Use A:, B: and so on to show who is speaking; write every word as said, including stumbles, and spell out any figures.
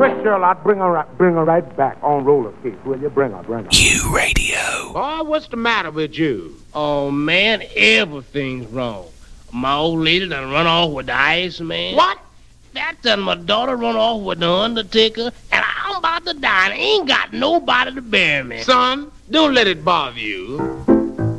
A: Twist Charlotte, bring her, right, bring her right back on roller skates, will you? Bring her, bring her.
B: Q Radio.
C: Boy, what's the matter with you?
D: Oh, man, everything's wrong. My old lady done run off with the ice man.
C: What?
D: That done my daughter run off with the undertaker, and I'm about to die, and I ain't got nobody to bury me.
C: Son, don't let it bother you.